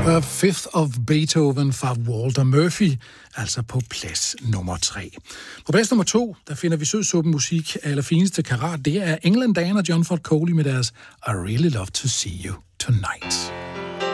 A Fifth of Beethoven fra Walter Murphy, altså på plads nummer 3. På plads nummer 2, der finder vi sødsuppen musik af allerfineste karat. Det er England Dan og John Ford Coley med deres I Really Love to See You Tonight.